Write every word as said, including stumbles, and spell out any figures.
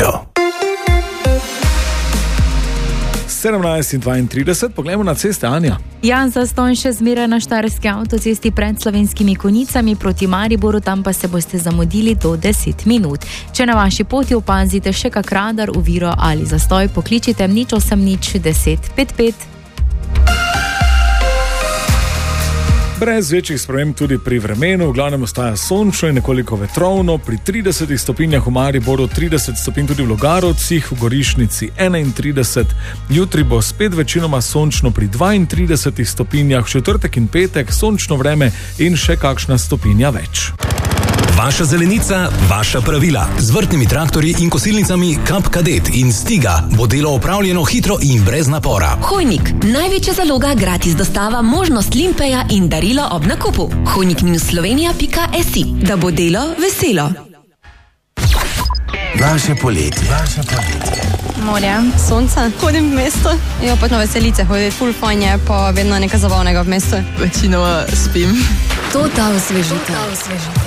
Radio. sedemnajst in dvaintrideset, poglejmo na ceste, Anja. Jan zaston še zmeraj na Štajerski avtocesti pred Slovenskimi Konjicami proti Mariboru, tam pa se boste zamudili do deset minut. Če na vaši poti opazite še kak radar, oviro ali zastoj, pokličite nič osem nič deset pet pet. Brez večjih sprememb tudi pri vremenu, v glavnem ostaja sončno in nekoliko vetrovno, pri tridesetih stopinjah v Mariboru, trideset stopinj tudi v Logarovcih, v Gorišnici enaintrideset, jutri bo spet večinoma sončno pri dvaintridesetih stopinjah, v četrtek in petek sončno vreme in še kakšna stopinja več. Vaša zelenica, vaša pravila. Z vrtnimi traktorji in kosilnicami Kap Kadet in Stiga bo delo opravljeno hitro in brez napora. Hojnik, največja zaloga, gratis dostava, možnost limpeja in darilo ob nakupu. hojnik slovenija pika si, da bo delo veselo. Vaše poletje. Vaše poletje. Morje, sonce, hodim v mesto. Jo, pač na veselice hodim, ful fajn je, pa vedno nekaj zabavnega v mestu. Večinoma spim. To ta osvežitev.